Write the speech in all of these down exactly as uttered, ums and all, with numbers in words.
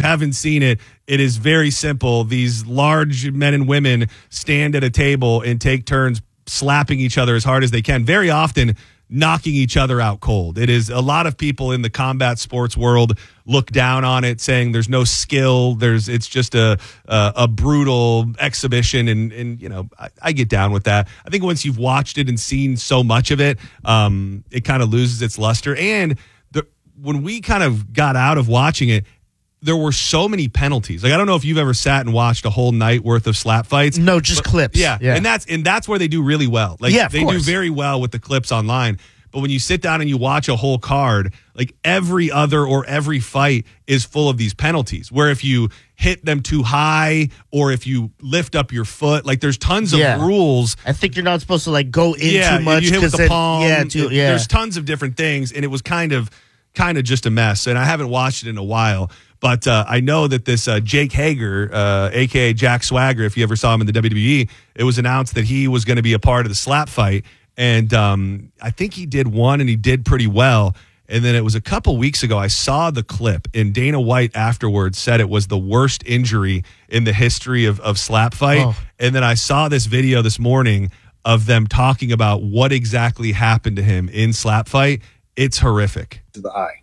haven't seen it, it is very simple. These large men and women stand at a table and take turns slapping each other as hard as they can, very often knocking each other out cold. It is a lot of people in the combat sports world look down on it, saying there's no skill. There's it's just a a, a brutal exhibition, and and you know I, I get down with that. I think once you've watched it and seen so much of it, um, it kind of loses its luster. And the, when we kind of got out of watching it, there were so many penalties. Like, I don't know if you've ever sat and watched a whole night worth of slap fights. No, just but, clips. Yeah, yeah, and that's and that's where they do really well. Like, yeah, of they course. do very well with the clips online. But when you sit down and you watch a whole card, like every other or every fight is full of these penalties. Where if you hit them too high or if you lift up your foot, like there's tons of yeah. rules. I think you're not supposed to like go in yeah, too much. You hit with the then, palm. Yeah, too, yeah. There's tons of different things, and it was kind of kind of just a mess. And I haven't watched it in a while. But uh, I know that this uh, Jake Hager, uh, a k a. Jack Swagger, if you ever saw him in the W W E, it was announced that he was going to be a part of the slap fight. And um, I think he did one, and he did pretty well. And then it was a couple weeks ago, I saw the clip, and Dana White afterwards said it was the worst injury in the history of, of slap fight. Oh. And then I saw this video this morning of them talking about what exactly happened to him in slap fight. It's horrific. To the eye.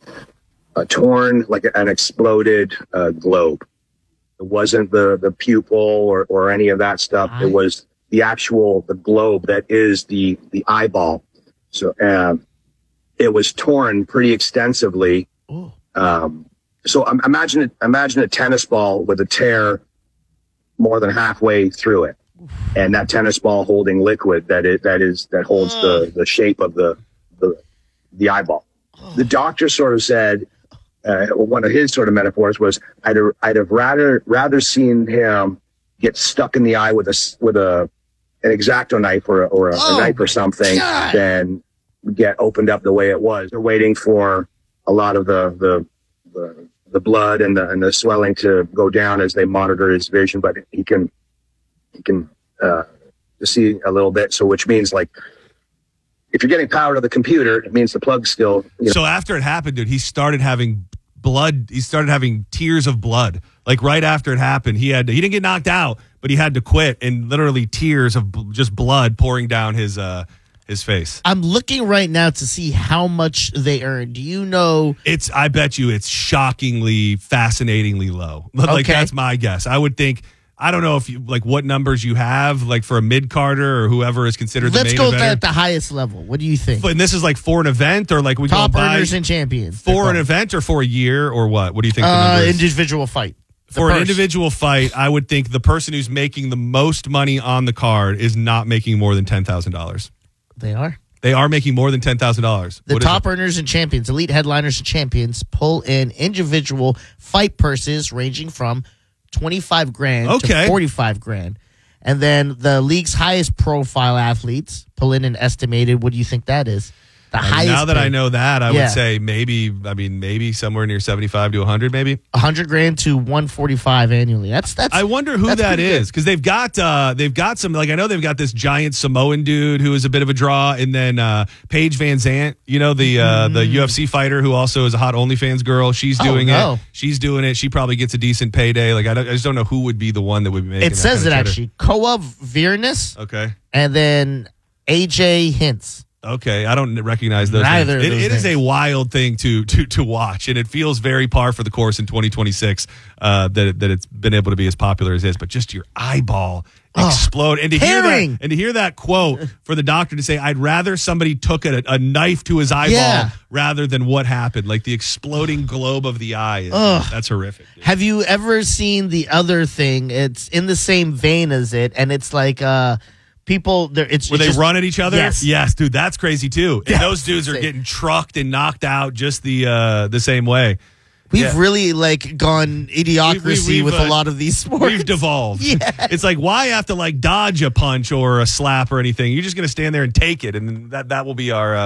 A torn, like an exploded uh, globe. It wasn't the, the pupil or, or any of that stuff. Eye. It was the actual, the globe that is the, the eyeball. So uh, it was torn pretty extensively. Um, so um, imagine, imagine a tennis ball with a tear more than halfway through it. And that tennis ball holding liquid that is, that is, that holds uh. the, the shape of the, the, the eyeball. Oh. The doctor sort of said, Uh, one of his sort of metaphors was, I'd, I'd have rather rather seen him get stuck in the eye with a with a an X-Acto knife or a, or a, oh, a knife or something God. than get opened up the way it was. They're waiting for a lot of the the the, the blood and the and the swelling to go down as they monitor his vision, but he can he can uh, see a little bit. So which means like, if you're getting power to the computer, it means the plug's still. You know. So after it happened, dude, he started having blood. He started having tears of blood. Like right after it happened, he had to, he didn't get knocked out, but he had to quit, and literally tears of b- just blood pouring down his uh his face. I'm looking right now to see how much they earn. Do you know? It's. I bet you it's shockingly, fascinatingly low. Like okay. That's my guess. I would think. I don't know if you like what numbers you have, like for a mid carder or whoever is considered Let's the main go eventer. at the highest level. What do you think? And this is like for an event, or like we top go earners by and champions for an event, or for a year, or what? What do you think? The uh, number is? Individual fight. The For purse. an individual fight, I would think the person who's making the most money on the card is not making more than ten thousand dollars. They are. They are making more than ten thousand dollars. The top earners and champions, elite headliners and champions, pull in individual fight purses ranging from twenty-five grand okay. to forty-five grand. And then the league's highest profile athletes pull in an estimated, what do you think that is? The And highest. now that paid. I know that, I Yeah. would say maybe, I mean, maybe somewhere near seventy-five to one hundred, maybe. one hundred grand to one forty-five annually. That's that's. I wonder who that's that pretty is, because they've got uh, they've got some, like I know they've got this giant Samoan dude who is a bit of a draw, and then uh, Paige Van Zant, you know the uh, the U F C fighter who also is a hot OnlyFans girl. She's Oh, doing no. it. She's doing it. She probably gets a decent payday. Like I, don't, I just don't know who would be the one that would be making. It says that it kind of actually. Koa Virnus. Okay. And then A J Hintz. Okay, I don't recognize those. Neither names. of It, those it is a names. wild thing to to to watch, and it feels very par for the course in twenty twenty-six uh, that that it's been able to be as popular as it is. But just your eyeball Oh, explode, and to hear tearing. that, and to hear that quote for the doctor to say, "I'd rather somebody took a, a knife to his eyeball Yeah. rather than what happened." Like the exploding globe of the eye. Is, Ugh. that's horrific. Dude. Have you ever seen the other thing? It's in the same vein as it, and it's like uh, people. It's Where it's they just, run at each other? Yes. yes, dude, that's crazy too. And That's those dudes are insane. getting trucked and knocked out just the uh, the same way. We've Yeah. really like gone idiocracy We- we- we've, with uh, a lot of these sports. We've devolved. Yes. It's like, why have to like dodge a punch or a slap or anything? You're just going to stand there and take it, and that that will be our uh,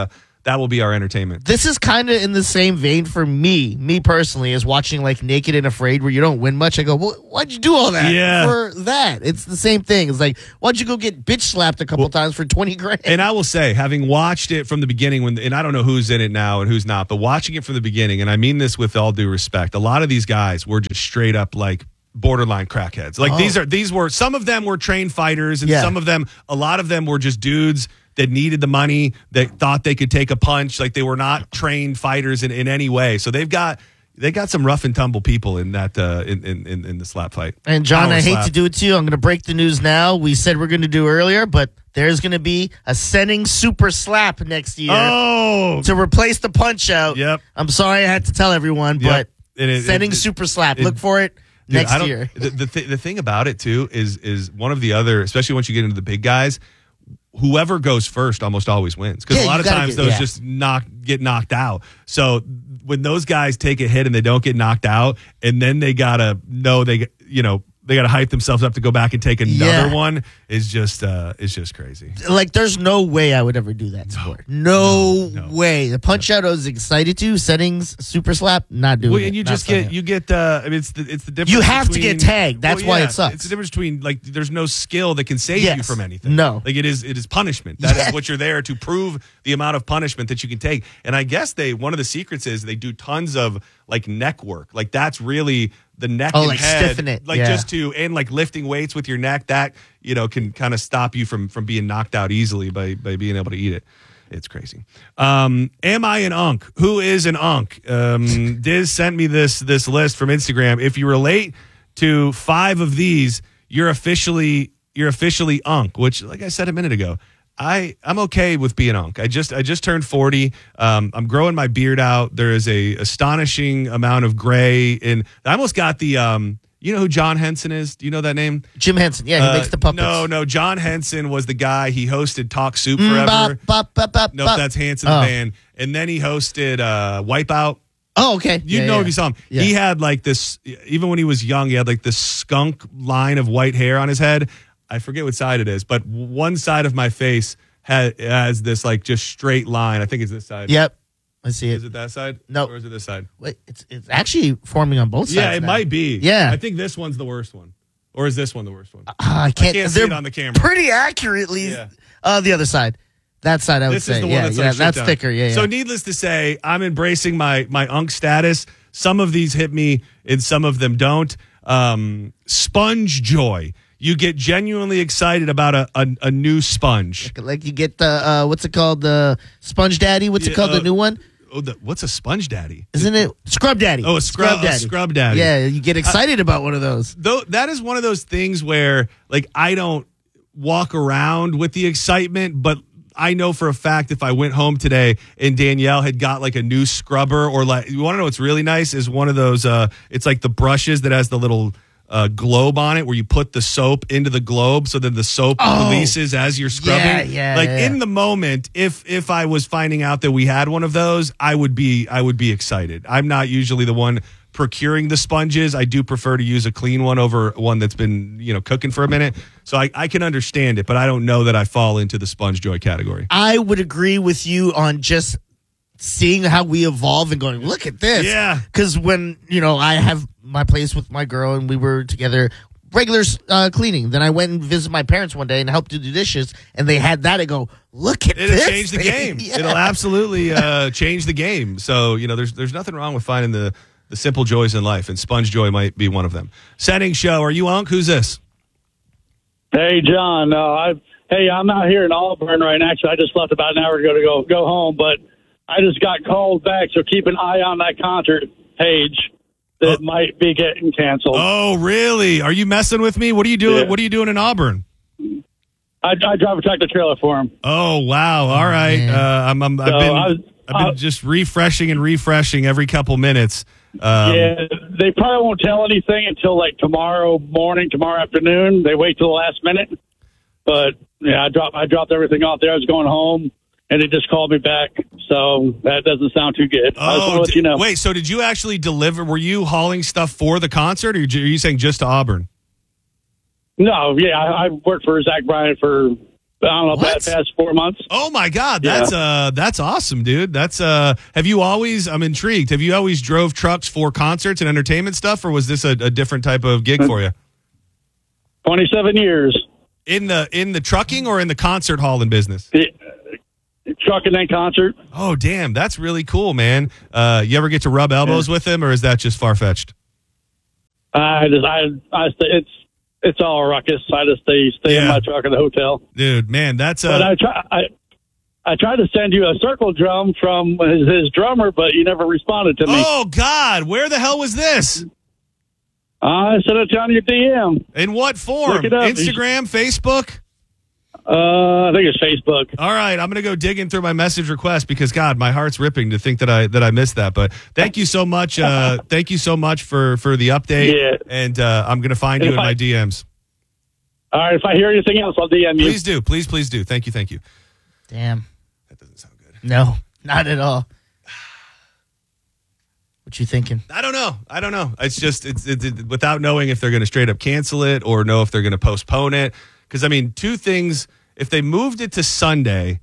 that will be our entertainment. This is kind of in the same vein for me, me personally, as watching like Naked and Afraid, where you don't win much. I go, well, why'd you do all that Yeah. for that? It's the same thing. It's like, why'd you go get bitch slapped a couple Well, times for twenty grand? And I will say, having watched it from the beginning, when and I don't know who's in it now and who's not, but watching it from the beginning, and I mean this with all due respect, a lot of these guys were just straight up like borderline crackheads. Like Oh. these are these were some of them were trained fighters, and Yeah. some of them, a lot of them were just dudes that needed the money, that thought they could take a punch. Like they were not trained fighters in, in any way. So they've got they got some rough and tumble people in that uh, in, in in the slap fight. And John, Power I hate slap. to do it to you. I'm going to break the news now. We said we're going to do earlier, but there's going to be a Senning Super Slap next year Oh, to replace the Punch Out. Yep. I'm sorry I had to tell everyone, Yep. but And it- Senning it- Super Slap. it- Look for it Dude, next I don't- year. The the, th- the thing about it too is is one of the other, especially once you get into the big guys, whoever goes first almost always wins, because Yeah, a lot you of gotta times get- those yeah. just knock get knocked out. So when those guys take a hit and they don't get knocked out, and then they gotta know they get- you know they gotta hype themselves up to go back and take another Yeah. one is just uh is just crazy. Like, there's no way I would ever do that sport. No, no, no. way. The Punch Out I was excited to. Settings Super Slap, not doing Well, it. and you Not just for get him. you get uh I mean it's the it's the difference. You have to between- get tagged. That's Well, why yeah, it sucks. It's the difference between, like, there's no skill that can save you Yes. from anything. No. Like it is it is punishment. That is Yeah. what you're there to prove, the amount of punishment that you can take. And I guess they one of the secrets is they do tons of like neck work. Like that's really the neck Oh, and like head. stiffen it. Like Yeah. just to and like lifting weights with your neck, that, you know, can kind of stop you from from being knocked out easily by by being able to eat it. It's crazy. Um, am I an unk? Who is an unk? Um, Diz sent me this this list from Instagram. If you relate to five of these, you're officially you're officially unk. Which, like I said a minute ago, I I'm okay with being unk. I just I just turned forty. Um, I'm growing my beard out. There is a astonishing amount of gray, and I almost got the um. You know who John Henson is? Do you know that name? Jim Henson. Yeah, he Uh, makes the puppets. No, no. John Henson was the guy. He hosted Talk Soup Mm, forever. bop, bop, bop, bop, No, bop. that's Hanson's Oh. band. And then he hosted uh, Wipeout. Oh, okay. You Yeah, know yeah. if you saw him. Yeah. He had like this, even when he was young, he had like this skunk line of white hair on his head. I forget what side it is, but one side of my face has, has this like just straight line. I think it's this side. Yep. I see it. Is it that side? No. Or is it this side? Wait, it's it's actually forming on both sides. Yeah, it now. might be. Yeah. I think this one's the worst one. Or is this one the worst one? Ah, I can't, can't see they're it on the camera. Pretty accurately. Yeah. Uh, the other side. That side, I would This say. is the one yeah, that's yeah, like shit that's done. thicker. Yeah, yeah. So needless to say, I'm embracing my my unk status. Some of these hit me, and some of them don't. Um, sponge joy. You get genuinely excited about a a, a new sponge. like you get the uh, what's it called? The Sponge Daddy. What's it Yeah, called? uh, the new one. Oh, the, what's a sponge daddy? Isn't it Scrub Daddy? Oh, a scrub- a Scrub Daddy. Yeah, you get excited about one of those. Though that is one of those things where, like, I don't walk around with the excitement, but I know for a fact if I went home today and Danielle had got like a new scrubber, or like, you want to know what's really nice is one of those, uh, it's like the brushes that has the little uh, globe on it where you put the soap into the globe, so then the soap Oh. releases as you're scrubbing. Yeah, yeah, like yeah. in the moment, if if I was finding out that we had one of those, I would be I would be excited. I'm not usually the one procuring the sponges. I do prefer to use a clean one over one that's been, you know, cooking for a minute. So I, I can understand it, but I don't know that I fall into the sponge joy category. I would agree with you on just seeing how we evolve and going, look at this. Yeah. Because when, you know, I have my place with my girl and we were together, regular uh, cleaning. Then I went and visited my parents one day and helped do the dishes, and they had that. I go, look at It'll this. change the thing." game. Yeah. It'll absolutely uh, change the game. So, you know, there's there's nothing wrong with finding the, the simple joys in life, and sponge joy might be one of them. Setting show. Are you Unk? Who's this? Hey, John. Uh, I hey, I'm out here in Auburn right now. Actually, I just left about an hour ago to go go home, but I just got called back. So keep an eye on that concert page that Oh. might be getting canceled. Oh, really? Are you messing with me? What are you doing? Yeah. What are you doing in Auburn? I, I drive a tractor trailer for him. Oh, wow. All right. man. Uh, I'm, I'm, I've So been, I was- I've been I- just refreshing and refreshing every couple minutes. Um, yeah, they probably won't tell anything until like tomorrow morning, tomorrow afternoon. They wait till the last minute. But yeah, I dropped I dropped everything off there. I was going home, and they just called me back. So that doesn't sound too good. I just want Oh, to let d- you know. wait. So did you actually deliver? Were you hauling stuff for the concert, or are you saying just to Auburn? No, yeah, I, I worked for Zach Bryan for I don't know, What? past, past four months. Oh my God, Yeah. that's uh that's awesome, dude. That's uh have you always I'm intrigued. Have you always drove trucks for concerts and entertainment stuff, or was this a, a different type of gig for you? twenty-seven years. In the in the trucking or in the concert hall and business? The, trucking and concert. Oh damn, that's really cool, man. Uh you ever get to rub elbows Yeah. with him, or is that just far fetched? I just, I, I, stay, it's, it's all a ruckus. I just stay, stay Yeah. in my truck at the hotel. Dude, man, that's But uh I try, I, I tried to send you a circle drum from his, his drummer, but you never responded to me. Oh God, where the hell was this? I sent it on your D M. In what form? Look it up. Instagram, Facebook? Uh, I think it's Facebook. All right, I'm gonna go digging through my message request because God, my heart's ripping to think that I that I missed that. But thank you so much. Uh, thank you so much for for the update. Yeah. And uh, I'm gonna find you If in I- my D Ms. All right, if I hear anything else, I'll D M you. Please do, please, please do. Thank you, thank you. Damn. That doesn't sound good. No, not at all. What you thinking? I don't know. I don't know. It's just it's, it's it, without knowing if they're going to straight up cancel it or know if they're going to postpone it. Because I mean, two things. If they moved it to Sunday,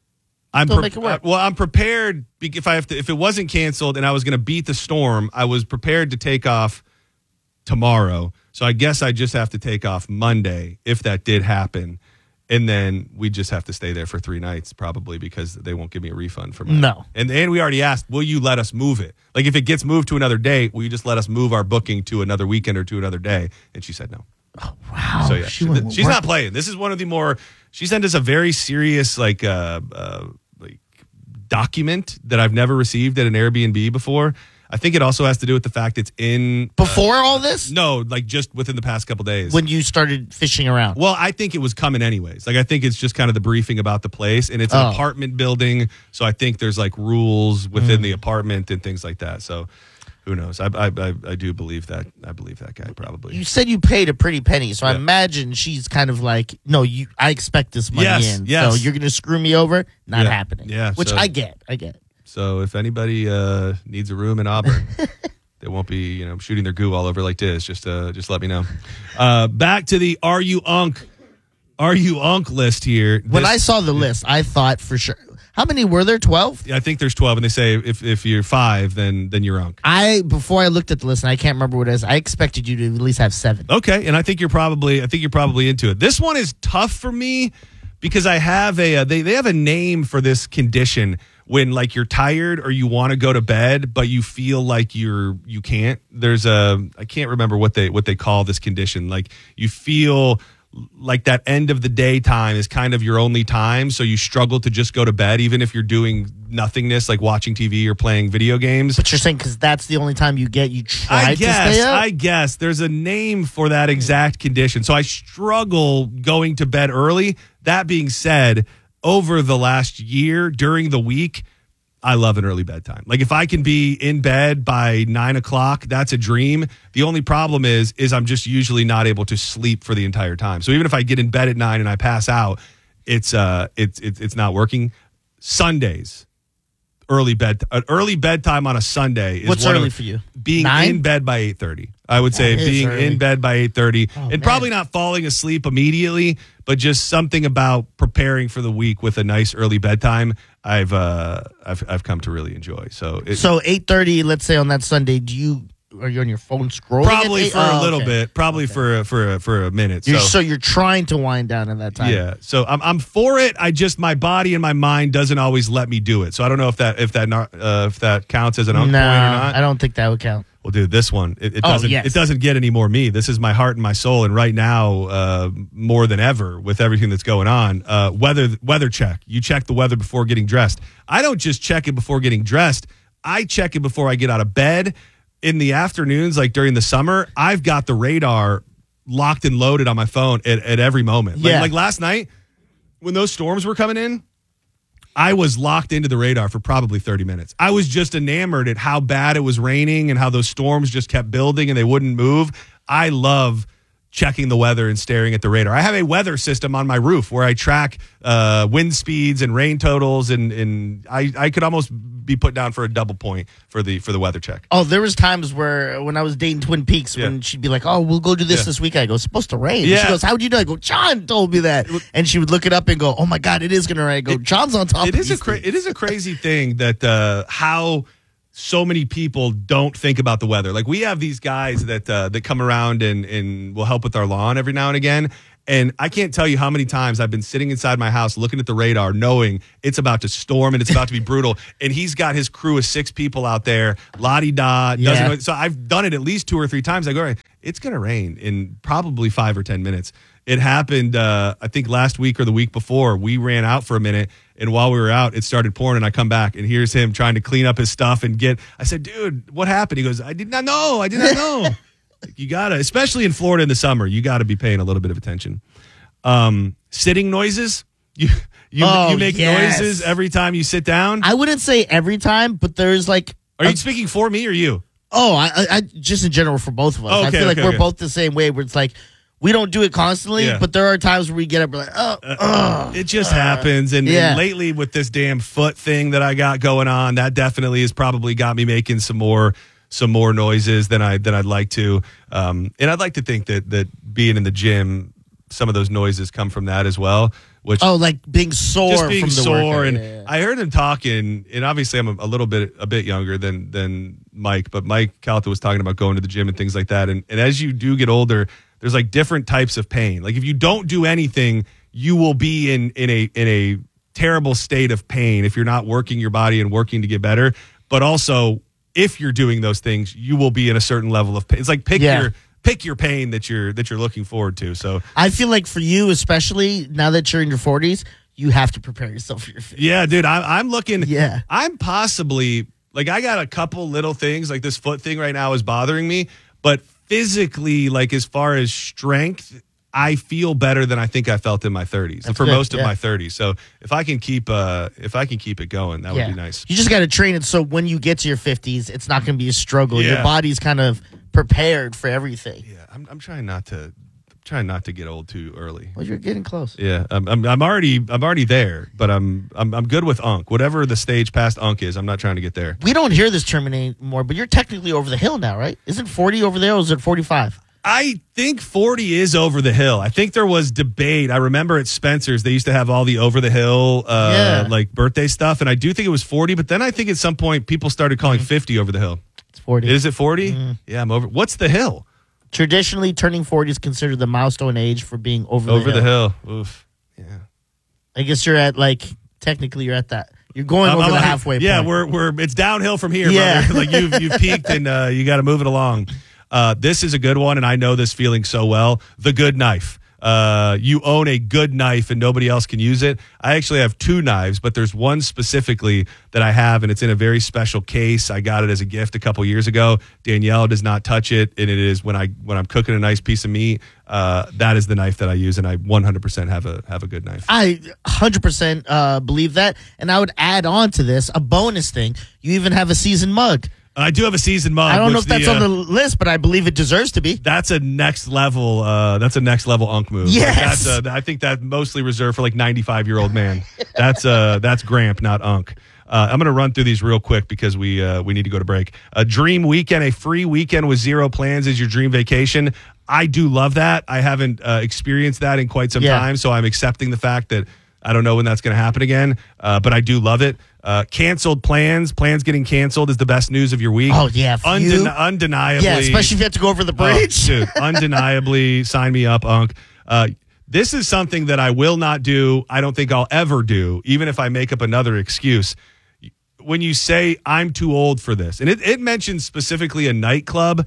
I'm They'll pre- make it work. uh, well. I'm prepared be- if I have to. If it wasn't canceled and I was going to beat the storm, I was prepared to take off tomorrow. So I guess I just have to take off Monday if that did happen, and then we just have to stay there for three nights probably because they won't give me a refund for my No. And and we already asked, will you let us move it? Like if it gets moved to another day, will you just let us move our booking to another weekend or to another day? And she said no. Wow. So yeah, she she- went she's work- not playing. This is one of the more. She sent us a very serious like uh, uh like document that I've never received at an Airbnb before. I think it also has to do with the fact it's in Before all this? no, like just within the past couple days. When you started fishing around? Well, I think it was coming anyways. Like I think it's just kind of the briefing about the place, and it's an Oh. apartment building, so I think there's like rules within the apartment and things like that. So who knows? I I I, I do believe that. I believe that guy probably. You said you paid a pretty penny, so I Yeah. imagine she's kind of like, no, you. I expect this money Yes, in. yes. So you're going to screw me over? Not Yeah, happening. yeah, Which so- I get. I get. So if anybody uh, needs a room in Auburn, they won't be you know shooting their goo all over like this. Just uh, just let me know. Uh, back to the Are You Unk? Are You Unk list here. When This- I saw the list, I thought for sure. How many were there? twelve? I think there's twelve, and they say if if you're five, then then you're Unk. I before I looked at the list, and I can't remember what it is. I expected you to at least have seven. Okay, and I think you're probably I think you're probably into it. This one is tough for me because I have a uh, they they have a name for this condition when like you're tired or you want to go to bed but you feel like you're you can't. There's a I can't remember what they what they call this condition. Like you feel like that end of the day time is kind of your only time, so you struggle to just go to bed even if you're doing nothingness like watching T V or playing video games. But you're saying because that's the only time you get, you try I to guess, stay up? I guess there's a name for that exact condition. So I struggle going to bed early. That being said, over the last year during the week, I love an early bedtime. Like if I can be in bed by nine o'clock, that's a dream. The only problem is, is I'm just usually not able to sleep for the entire time. So even if I get in bed at nine and I pass out, it's uh, it's it's, it's not working. Sundays, early bed, an early bedtime on a Sunday is What's one early of, for you? being Nine? in bed by eight thirty. I would say That is being early. in bed by eight thirty Oh, and man. probably not falling asleep immediately, but just something about preparing for the week with a nice early bedtime. I've uh, I've I've come to really enjoy. So it, So eight thirty, let's say on that Sunday, do you are you on your phone scrolling? probably at eight? for a Oh, little okay. bit, probably for a, for a, for a minute. You're, so so you're trying to wind down at that time. yeah, so I'm I'm for it. I just my body and my mind doesn't always let me do it. So I don't know if that if that not, uh, if that counts as an unk No, point or not. I don't think that would count. Well, dude, this one it, it Oh, doesn't yes. it doesn't get any more me. This is my heart and my soul, and right now, uh, more than ever, with everything that's going on, uh, weather weather check. You check the weather before getting dressed. I don't just check it before getting dressed. I check it before I get out of bed. In the afternoons, like during the summer, I've got the radar locked and loaded on my phone at, at every moment. Like, Yeah. like last night, when those storms were coming in, I was locked into the radar for probably thirty minutes. I was just enamored at how bad it was raining and how those storms just kept building and they wouldn't move. I love checking the weather and staring at the radar. I have a weather system on my roof where I track uh, wind speeds and rain totals, and, and I, I could almost be put down for a double point for the for the weather check. Oh, there was times where when I was dating Twin Peaks, Yeah. when she'd be like, "Oh, we'll go do this Yeah. this weekend." I go, "It's supposed to rain." Yeah. She goes, "How would you know?" I go, "John told me that." And she would look it up and go, "Oh my God, it is going to rain." I go, "John's on top." It of is a these cra- things." it is a crazy thing that uh, how so many people don't think about the weather. Like we have these guys that uh, that come around and and will help with our lawn every now and again. And I can't tell you how many times I've been sitting inside my house looking at the radar, knowing it's about to storm and it's about to be brutal. And he's got his crew of six people out there, la-di-da. Yeah. Doesn't know. So I've done it at least two or three times. I go, all right, it's going to rain in probably five or ten minutes. It happened, uh, I think, last week or the week before. We ran out for a minute, and while we were out, it started pouring, and I come back, and here's him trying to clean up his stuff and get – I said, dude, what happened? He goes, I did not know. I did not know. You got to – especially in Florida in the summer, you got to be paying a little bit of attention. Um, sitting noises. You you, Oh, you make yes. noises every time you sit down. I wouldn't say every time, but there's like, Are you a- speaking for me or you? oh, I, I, I just in general for both of us. I Okay, feel like okay, we're okay. both the same way. Where it's like we don't do it constantly, Yeah. but there are times where we get up, we're like, oh, oh. It just happens. And, yeah. and lately with this damn foot thing that I got going on, that definitely has probably got me making some more some more noises than I than I'd like to. Um, and I'd like to think that that being in the gym, some of those noises come from that as well. Which oh, like being sore, just being from the sore, workout. and Yeah, yeah. I heard him talking, and obviously I'm a, a little bit a bit younger than than Mike, but Mike Calta was talking about going to the gym and things like that. And and as you do get older, there's like different types of pain. Like if you don't do anything, you will be in in a in a terrible state of pain if you're not working your body and working to get better. But also, if you're doing those things, you will be in a certain level of pain. It's like pick Yeah. your pick your pain that you're that you're looking forward to. So I feel like for you, especially now that you're in your forties, you have to prepare yourself for your fitness. yeah, dude, I, I'm looking. Yeah. I'm possibly like I got a couple little things like this foot thing right now is bothering me, but physically, like as far as strength, I feel better than I think I felt in my thirties That's for good, most of yeah. my thirties. So if I can keep uh if I can keep it going, that Yeah. would be nice. You just got to train it so when you get to your fifties, it's not going to be a struggle. Yeah. Your body's kind of prepared for everything. Yeah, I'm I'm trying not to I'm trying not to get old too early. Well, you're getting close. Yeah, I'm, I'm I'm already I'm already there, but I'm I'm I'm good with Unk. Whatever the stage past Unk is, I'm not trying to get there. We don't hear this term anymore, but you're technically over the hill now, right? Isn't forty over there, or is it forty-five? I think forty is over the hill. I think there was debate. I remember at Spencer's, they used to have all the over the hill, uh, Yeah. like birthday stuff. And I do think it was forty, but then I think at some point people started calling Mm-hmm. fifty over the hill. It's forty. Is it forty? Mm-hmm. Yeah, I'm over. What's the hill? Traditionally, turning forty is considered the milestone age for being over, Over the the hill. hill. Oof. Yeah. I guess you're at like technically you're at that. You're going I'm- over I'm the like- halfway Yeah, point. we're we're it's downhill from here, Yeah. brother. Like you've you've peaked and uh, you got to move it along. Uh, this is a good one, and I know this feeling so well. The good knife. Uh, you own a good knife and nobody else can use it. I actually have two knives, but there's one specifically that I have, and it's in a very special case. I got it as a gift a couple years ago. Danielle does not touch it, and it is when I when I'm cooking a nice piece of meat. Uh, that is the knife that I use, and I one hundred percent have a have a good knife. I one hundred percent uh, believe that. And I would add on to this a bonus thing. You even have a seasoned mug. I do have a seasoned mug. I don't know which if that's the, on uh, the list, but I believe it deserves to be. That's a next level. Uh, that's a next level Unk move. Like, Yes. that's a, I think that's mostly reserved for like ninety-five year old man. That's uh, that's Gramp, not Unk. Uh, I'm going to run through these real quick because we uh, we need to go to break. A dream weekend, a free weekend with zero plans is your dream vacation. I do love that. I haven't uh, experienced that in quite some Yeah. time, so I'm accepting the fact that I don't know when that's going to happen again, uh, but I do love it. Uh, canceled plans. Plans getting canceled is the best news of your week. Oh, yeah, for you. Undeniably. Yeah, especially if you have to go over the bridge. Oh, dude, undeniably, sign me up, Unk. Uh, this is something that I will not do. I don't think I'll ever do, even if I make up another excuse. When you say I'm too old for this, and it, it mentions specifically a nightclub,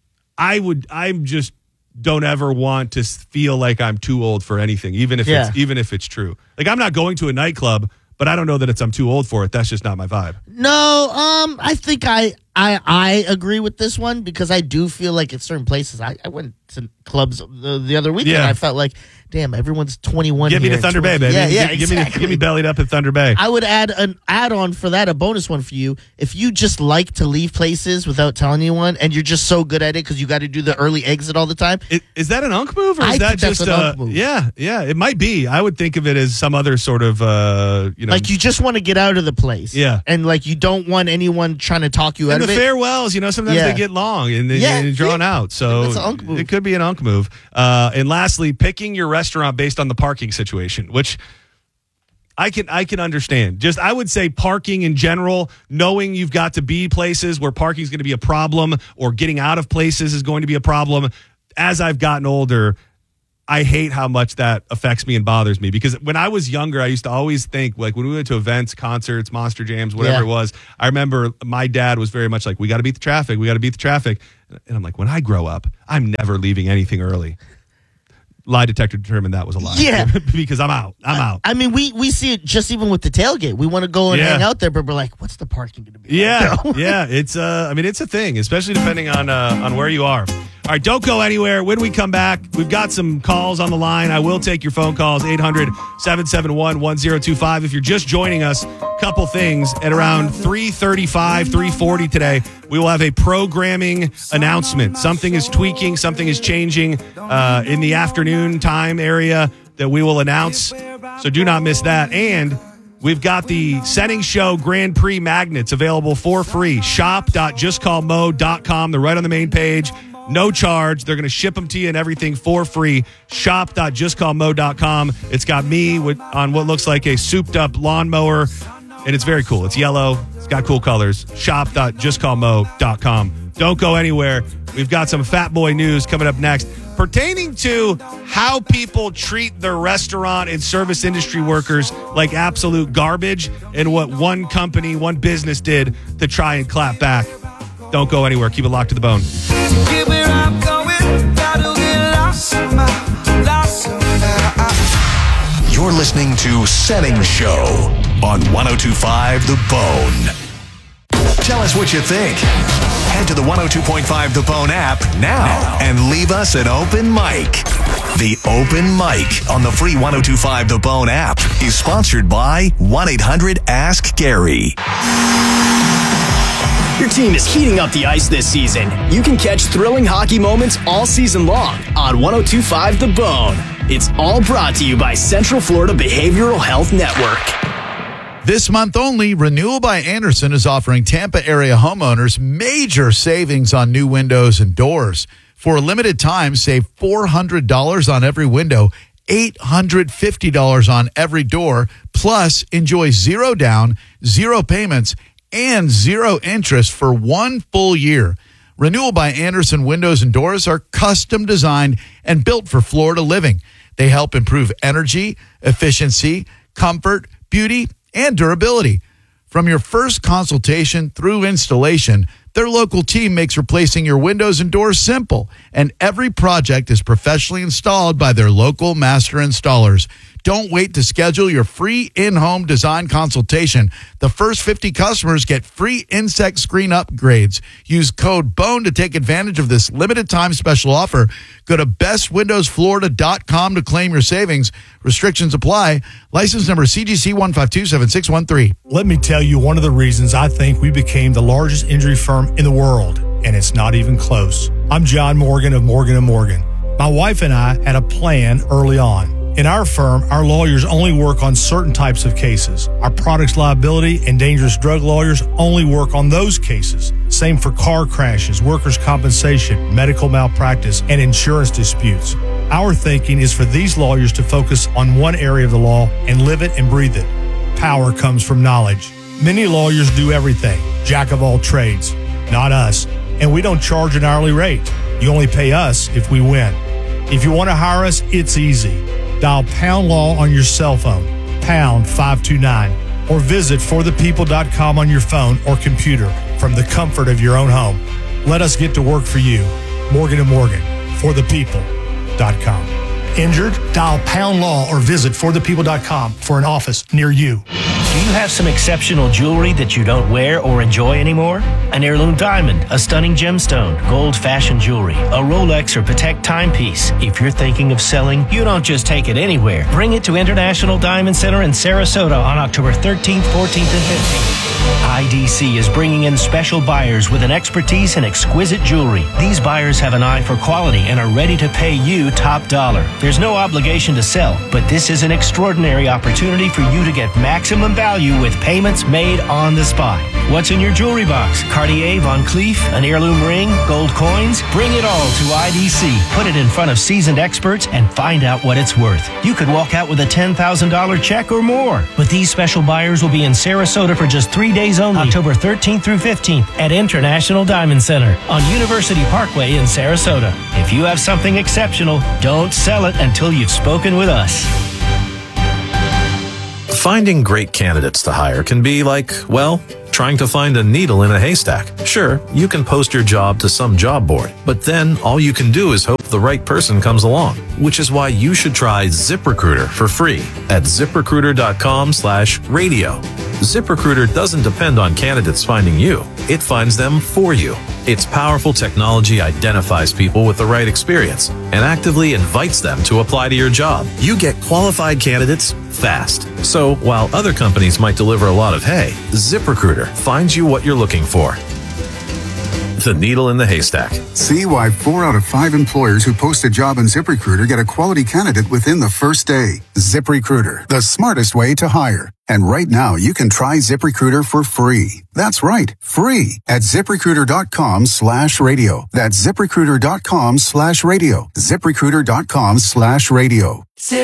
I would, I'm just don't ever want to feel like I'm too old for anything, even if Yeah. it's even if it's true. Like I'm not going to a nightclub, but I don't know that it's I'm too old for it. That's just not my vibe. No, um, I think I I I agree with this one because I do feel like at certain places. I, I went to clubs the, the other weekend. Yeah. And I felt like, damn, everyone's twenty-one. Give me here to Thunder Bay, twenty baby. Yeah, yeah, give, exactly. me the, give me bellied up at Thunder Bay. I would add an add-on for that, a bonus one for you. If you just like to leave places without telling anyone, and you're just so good at it because you got to do the early exit all the time. Is, is that an unk move, or is I that think that's just an uh, unk move. Yeah, yeah, it might be. I would think of it as some other sort of, uh, you know, Like you just want to get out of the place. Yeah. And like you don't want anyone trying to talk you and out the of it. farewells. You know, sometimes Yeah. they get long and, they, Yeah, and drawn yeah. out. So That's an unk move. it could be an unk move. Uh, and lastly, picking your restaurant based on the parking situation, which I can I can understand. Just I would say parking in general, knowing you've got to be places where parking is going to be a problem or getting out of places is going to be a problem. As I've gotten older, I hate how much that affects me and bothers me, because when I was younger, I used to always think, like, when we went to events, concerts, Monster Jams, whatever Yeah. it was, I remember my dad was very much like, we got to beat the traffic. We got to beat the traffic. And I'm like, when I grow up, I'm never leaving anything early. Lie detector determined that was a lie. Yeah. Because I'm out. I'm out. I mean, we we see it just even with the tailgate. We want to go and Yeah. hang out there, but we're like, what's the parking going to be? Yeah, like? yeah, it's uh, I mean, it's a thing, especially depending on uh, on where you are. All right, don't go anywhere. When we come back, we've got some calls on the line. I will take your phone calls, eight hundred, seven seven one, one zero two five. If you're just joining us, couple things. At around three thirty-five, three forty today, we will have a programming announcement. Something is tweaking, something is changing uh, in the afternoon time area that we will announce. So do not miss that. And we've got the Setting Show Grand Prix magnets available for free. shop dot just call mo dot com. They're right on the main page. No charge. They're going to ship them to you and everything for free. shop dot just call mo dot com. It's got me with, on what looks like a souped-up lawnmower, and it's very cool. It's yellow. It's got cool colors. shop dot just call mo dot com. Don't go anywhere. We've got some Fat Boy news coming up next pertaining to how people treat their restaurant and service industry workers like absolute garbage, and what one company, one business did to try and clap back. Don't go anywhere. Keep it locked to the bone. Get where I'm going, gotta get lost somehow, lost somehow. You're listening to Setting Show on one oh two point five The Bone. Tell us what you think. Head to the one oh two point five The Bone app now and leave us an open mic. The open mic on the free one oh two point five The Bone app is sponsored by one eight hundred ask Gary. Your team is heating up the ice this season. You can catch thrilling hockey moments all season long on one oh two point five The Bone. It's all brought to you by Central Florida Behavioral Health Network. This month only, Renewal by Andersen is offering Tampa area homeowners major savings on new windows and doors. For a limited time, save four hundred dollars on every window, eight hundred fifty dollars on every door, plus enjoy zero down, zero payments, and zero interest for one full year. Renewal by Andersen windows and doors are custom designed and built for Florida living. They help improve energy, efficiency, comfort, beauty, and durability. From your first consultation through installation, their local team makes replacing your windows and doors simple, and every project is professionally installed by their local master installers. Don't wait to schedule your free in-home design consultation. The first fifty customers get free insect screen upgrades. Use code BONE to take advantage of this limited time special offer. Go to best windows florida dot com to claim your savings. Restrictions apply. License number C G C one five two seven six one three. Let me tell you one of the reasons I think we became the largest injury firm in the world, and it's not even close. I'm John Morgan of Morgan and Morgan. My wife and I had a plan early on. In our firm, our lawyers only work on certain types of cases. Our products liability and dangerous drug lawyers only work on those cases. Same for car crashes, workers' compensation, medical malpractice, and insurance disputes. Our thinking is for these lawyers to focus on one area of the law and live it and breathe it. Power comes from knowledge. Many lawyers do everything, jack of all trades. Not us. And we don't charge an hourly rate. You only pay us if we win. If you want to hire us, it's easy. Dial Pound Law on your cell phone, pound five two nine, or visit for the people dot com on your phone or computer from the comfort of your own home. Let us get to work for you. Morgan and Morgan, for the people dot com. Injured? Dial Pound Law or visit for the people dot com for an office near you. Do you have some exceptional jewelry that you don't wear or enjoy anymore? An heirloom diamond, a stunning gemstone, gold fashion jewelry, a Rolex or Patek timepiece. If you're thinking of selling, you don't just take it anywhere. Bring it to International Diamond Center in Sarasota on October thirteenth, fourteenth, and fifteenth. I D C is bringing in special buyers with an expertise in exquisite jewelry. These buyers have an eye for quality and are ready to pay you top dollar. There's no obligation to sell, but this is an extraordinary opportunity for you to get maximum value with payments made on the spot. What's in your jewelry box? Cartier, Von Cleef, an heirloom ring, gold coins? Bring it all to I D C. Put it in front of seasoned experts and find out what it's worth. You could walk out with a ten thousand dollars check or more. But these special buyers will be in Sarasota for just three days only, October thirteenth through fifteenth at International Diamond Center on University Parkway in Sarasota. If you have something exceptional, don't sell it until you've spoken with us. Finding great candidates to hire can be like, well, trying to find a needle in a haystack. Sure, you can post your job to some job board, but then all you can do is hope the right person comes along, which is why you should try ZipRecruiter for free at ZipRecruiter.com slash radio. ZipRecruiter doesn't depend on candidates finding you. It finds them for you. Its powerful technology identifies people with the right experience and actively invites them to apply to your job. You get qualified candidates fast. So while other companies might deliver a lot of hay, ZipRecruiter finds you what you're looking for. The needle in the haystack. See why four out of five employers who post a job on ZipRecruiter get a quality candidate within the first day. ZipRecruiter, the smartest way to hire. And right now, you can try ZipRecruiter for free. That's right, free at ZipRecruiter.com slash radio. That's ZipRecruiter.com slash radio. ZipRecruiter.com slash radio.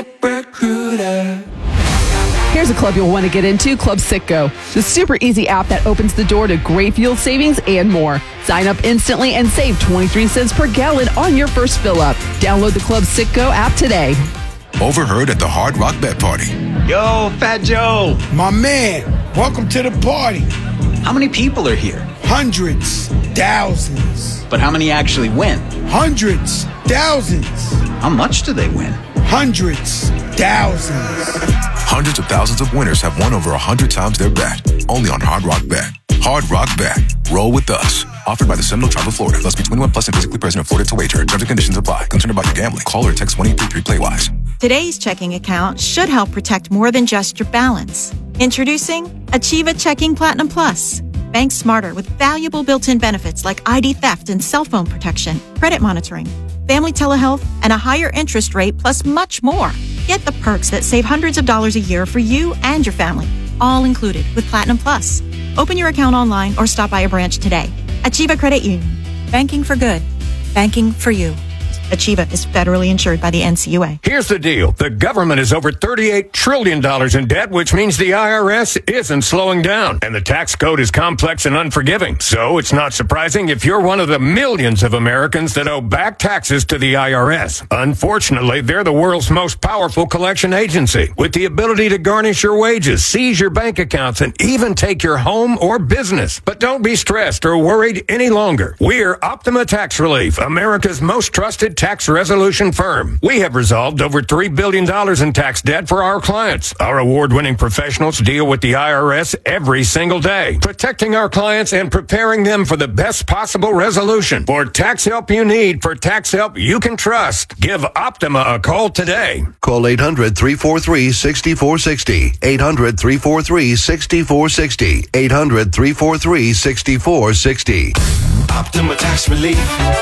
ZipRecruiter. Here's a club you'll want to get into, Club Citgo, the super easy app that opens the door to great fuel savings and more. Sign up instantly and save twenty-three cents per gallon on your first fill up. Download the Club Citgo app today. Overheard at the Hard Rock Bet Party. Yo, Fat Joe. My man, welcome to the party. How many people are here? Hundreds, thousands. But how many actually win? Hundreds, thousands. How much do they win? Hundreds, thousands. Hundreds of thousands of winners have won over a hundred times their bet. Only on Hard Rock Bet. Hard Rock Bet. Roll with us. Offered by the Seminole Tribe of Florida. Must be twenty-one plus and physically present in Florida to wager. Terms and conditions apply. Concerned about your gambling? Call or text one eight three three play wise. Today's checking account should help protect more than just your balance. Introducing Achieva Checking Platinum Plus. Bank smarter with valuable built-in benefits like I D theft and cell phone protection, credit monitoring, family telehealth, and a higher interest rate, plus much more. Get the perks that save hundreds of dollars a year for you and your family, all included with Platinum Plus. Open your account online or stop by a branch today. Achieva Credit Union. Banking for good. Banking for you. Achieva is federally insured by the N C U A. Here's the deal. The government is over thirty-eight trillion dollars in debt, which means the I R S isn't slowing down. And the tax code is complex and unforgiving. So it's not surprising if you're one of the millions of Americans that owe back taxes to the I R S. Unfortunately, they're the world's most powerful collection agency, with the ability to garnish your wages, seize your bank accounts, and even take your home or business. But don't be stressed or worried any longer. We're Optima Tax Relief, America's most trusted tax resolution firm. We have resolved over three billion dollars in tax debt for our clients. Our award-winning professionals deal with the I R S every single day, protecting our clients and preparing them for the best possible resolution. For tax help you need, for tax help you can trust, give Optima a call today. Call eight hundred, three four three, six four six zero. eight hundred, three four three, six four six zero. eight hundred, three four three, six four six zero. Optima Tax Relief.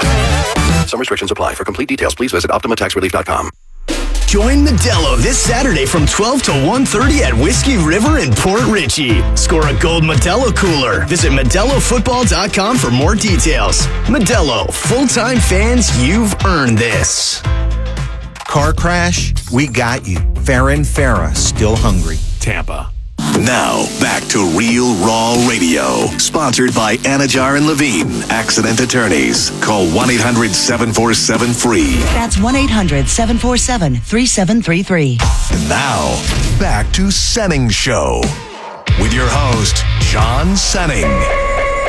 Some restrictions apply. For complete details, please visit Optima Tax Relief dot com. Join Modelo this Saturday from twelve to one thirty at Whiskey River in Port Richey. Score a gold Modelo cooler. Visit Modelo Football dot com for more details. Modelo, full-time fans, you've earned this. Car crash? We got you. Farron Farah, still hungry. Tampa. Now, back to Real Raw Radio. Sponsored by Anajar and Levine, Accident Attorneys. Call one eight hundred, seven four seven, F R E E. That's one eight hundred, seven four seven, three seven three three. And now, back to Senning Show. With your host, John Senning.